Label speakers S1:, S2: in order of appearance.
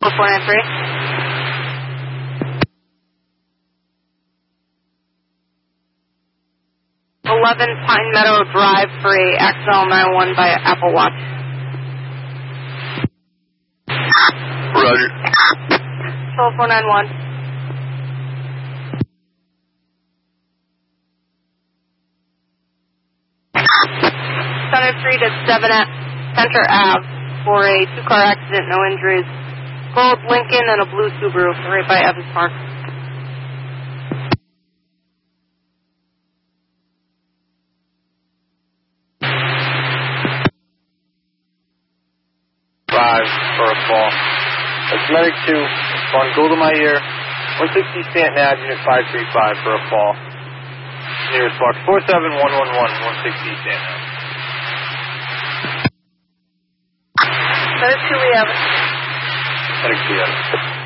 S1: 493. 11 Pine Meadow Drive for a XL91 by Apple Watch.
S2: Roger.
S1: Control 491. Center Street at 7 at Center Ave for a two-car accident, no injuries. Gold Lincoln and a blue Subaru right by Evans Park.
S2: For a fall. That's Medic 2, on Golden My Ear, 160 Stanton Ave, Unit 535 for a fall. Nearest box 47111, 160 Stanton Ave.
S1: Medic 2, we have it.
S2: Medic 2, we have it.